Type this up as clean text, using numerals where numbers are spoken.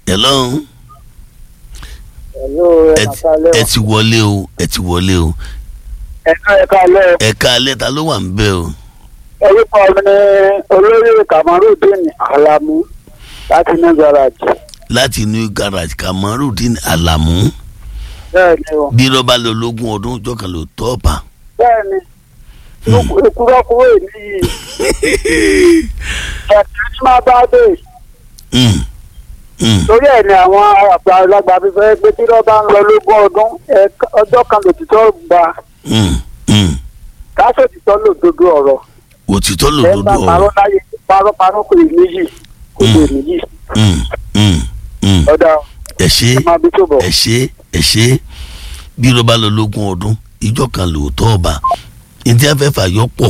hello. Hello, ẹ ti wọlé o. ẹ̀ka alẹ́ ta ló wà ń bẹ̀ o. orúkọ mi ni olóyè Kamarudeen Alamu láti New Garage. láti New Garage Kamarudeen Alamu. bẹ́ẹ̀ni o. bí lọ́ba lọ lógún ọdún ọjọ́ kan ló tọ́ ọ̀pá. bẹ́ẹ̀ni ìkúrọ́kúrò èmi yìí ẹ̀ka ní máa bá dé. torí ẹ̀ ni àwọn àgbàlagbà fífẹ́ pé tí lọ́ba ń lọ lógún ọdún ọjọ́ kan lòtítọ́ gbà. káṣọ òtítọ́ lòdodo ọ̀rọ̀. òtítọ́ lòdodo ọ̀rọ̀. ẹ bá parọ́ láyé parọ́ kò lè méjì kò lè méjì. ọ̀dà ẹ ṣe bí lọ́ba lọ lógún ọdún ìjọ kan lòótọ́ ọba ìdí afẹ́fà yọ pọ̀.